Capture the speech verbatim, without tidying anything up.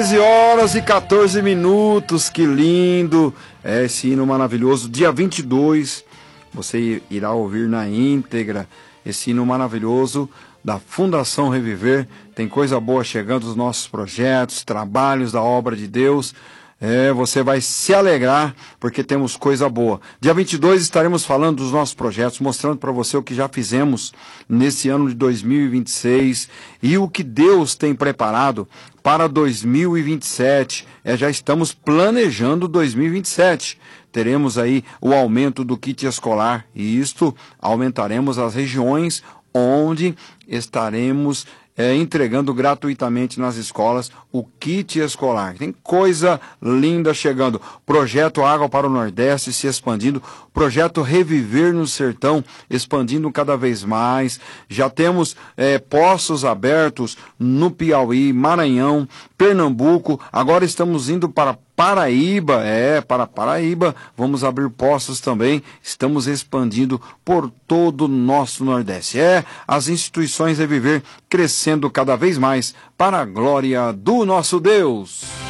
treze horas e quatorze minutos, que lindo, é esse hino maravilhoso. Dia vinte e dois, você irá ouvir na íntegra esse hino maravilhoso da Fundação Reviver. Tem coisa boa chegando, os nossos projetos, trabalhos da obra de Deus. É, você vai se alegrar porque temos coisa boa. Dia vinte e dois estaremos falando dos nossos projetos, mostrando para você o que já fizemos nesse ano de dois mil e vinte e seis e o que Deus tem preparado para dois mil e vinte e sete. É, já estamos planejando dois mil e vinte e sete. Teremos aí o aumento do kit escolar e isto aumentaremos as regiões onde estaremos É, entregando gratuitamente nas escolas o kit escolar. Tem coisa linda chegando. Projeto Água para o Nordeste se expandindo. Projeto Reviver no Sertão expandindo cada vez mais. Já temos é, poços abertos no Piauí, Maranhão, Pernambuco. Agora estamos indo para Paraíba, é, para Paraíba, vamos abrir poços também, estamos expandindo por todo o nosso Nordeste. É, as instituições Reviver crescendo cada vez mais para a glória do nosso Deus.